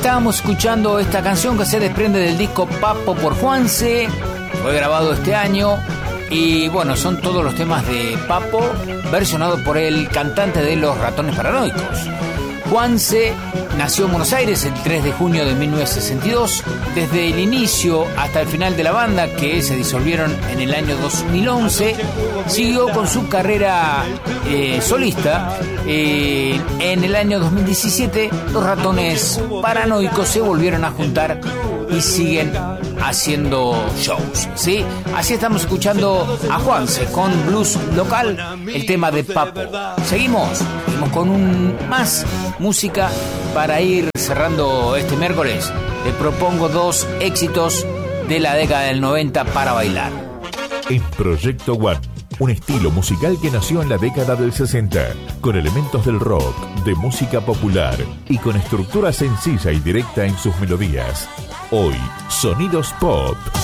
Estábamos escuchando esta canción que se desprende del disco Papo por Juanse. Fue grabado este año. Y bueno, son todos los temas de Papo versionados por el cantante de Los Ratones Paranoicos. Juanse nació en Buenos Aires el 3 de junio de 1962. Desde el inicio hasta el final de la banda, que se disolvieron en el año 2011, siguió con su carrera solista. En el año 2017, Los Ratones Paranoicos se volvieron a juntar y siguen haciendo shows, ¿sí? Así estamos escuchando a Juanse con Blues Local, el tema de Papo. Seguimos con más música para ir cerrando este miércoles. Le propongo 2 éxitos de la década del 90 para bailar. En Proyecto One, un estilo musical que nació en la década del 60, con elementos del rock, de música popular y con estructura sencilla y directa en sus melodías. Hoy, sonidos pop.